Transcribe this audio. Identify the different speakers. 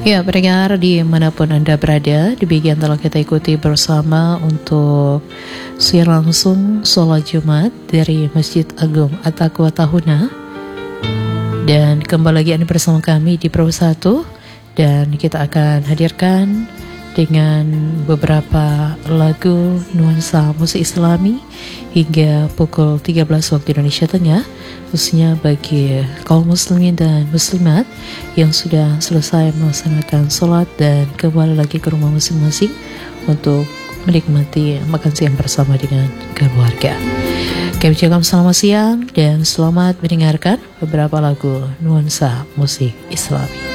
Speaker 1: Ya, pendengar dimanapun Anda berada, demikian telah kita ikuti bersama untuk siar langsung sholat Jumat dari Masjid Agung At-Taqwa Tahuna. Dan kembali lagi Anda bersama kami di Pro 1, dan kita akan hadirkan dengan beberapa lagu nuansa musik Islami hingga pukul 13 waktu Indonesia Tengah, khususnya bagi kaum muslimin dan muslimat yang sudah selesai melaksanakan sholat dan kembali lagi ke rumah masing-masing untuk menikmati makan siang bersama dengan keluarga. Kami ucapkan selamat siang dan selamat mendengarkan beberapa lagu nuansa musik Islami.